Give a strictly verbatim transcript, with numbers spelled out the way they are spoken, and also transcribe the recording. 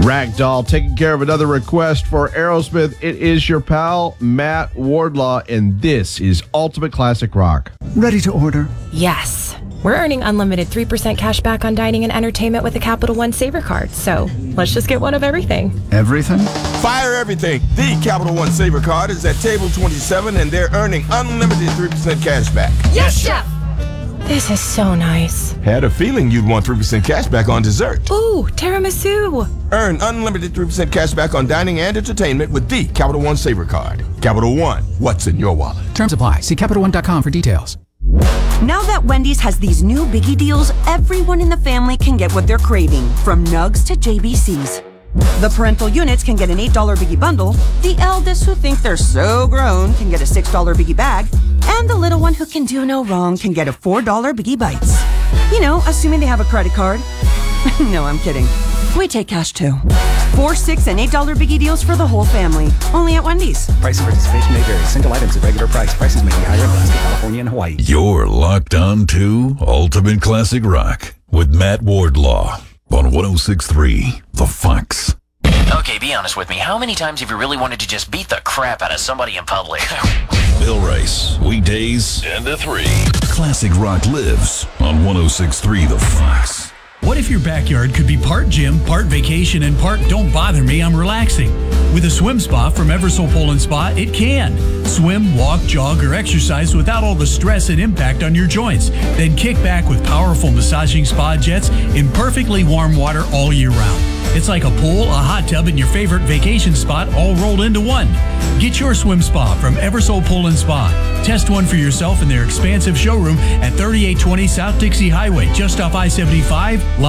Ragdoll taking care of another request for Aerosmith. It is your pal, Matt Wardlaw, and this is Ultimate Classic Rock. Ready to order? Yes. We're earning unlimited three percent cash back on dining and entertainment with the Capital One Saver card, so let's just get one of everything. Everything? Fire everything. The Capital One Saver card is at table twenty-seven, and they're earning unlimited three percent cash back. Yes, Chef! This is so nice. Had a feeling you'd want three percent cash back on dessert. Ooh, tiramisu. Earn unlimited three percent cash back on dining and entertainment with the Capital One Saver card. Capital One, what's in your wallet? Terms apply. See Capital One dot com for details. Now that Wendy's has these new biggie deals, everyone in the family can get what they're craving, from nugs to J B Cs. The parental units can get an eight dollar biggie bundle, the eldest who think they're so grown can get a six dollar biggie bag, and the little one who can do no wrong can get a four dollar biggie bites. You know, assuming they have a credit card. No, I'm kidding. We take cash too. Four, six, and eight dollar biggie deals for the whole family. Only at Wendy's. Price and participation may vary. Single items at regular price. Prices may be higher in Alaska, California, and Hawaii. You're locked on to Ultimate Classic Rock with Matt Wardlaw on one oh six point three The Fox. Okay, be honest with me. How many times have you really wanted to just beat the crap out of somebody in public? Bill Rice, weekdays ten to three. Classic Rock lives on one oh six point three The Fox. What if your backyard could be part gym, part vacation, and part don't bother me, I'm relaxing? With a swim spa from Eversole Poland Spa, it can. Swim, walk, jog, or exercise without all the stress and impact on your joints. Then kick back with powerful massaging spa jets in perfectly warm water all year round. It's like a pool, a hot tub, and your favorite vacation spot all rolled into one. Get your swim spa from Eversole Poland Spa. Test one for yourself in their expansive showroom at thirty-eight twenty South Dixie Highway, just off I seventy-five.